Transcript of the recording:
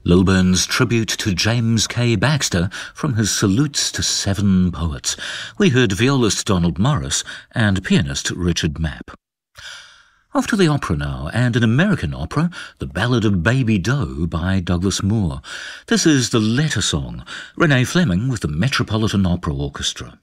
Lilburn's tribute to James K. Baxter from his Salutes to Seven Poets. We heard violist Donald Morris and pianist Richard Mapp. Off to the opera now, and an American opera, The Ballad of Baby Doe by Douglas Moore. This is the Letter Song, Renee Fleming with the Metropolitan Opera Orchestra.